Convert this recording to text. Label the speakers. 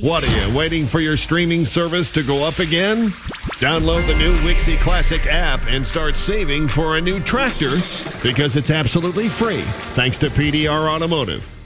Speaker 1: What are you, waiting for your streaming service to go up again? Download the new Wixie Classic app and start saving for a new tractor because it's absolutely free thanks to PDR Automotive.